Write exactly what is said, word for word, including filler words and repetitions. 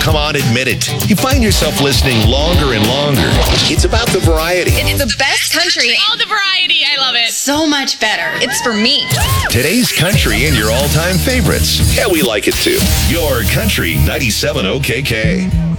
come on, admit it. You find yourself listening longer and longer. It's about the variety. It's the best country. All the variety. I love it. So much better. It's for me. Today's country and your all-time favorites. Yeah, we like it too. Your Country ninety-seven O K K.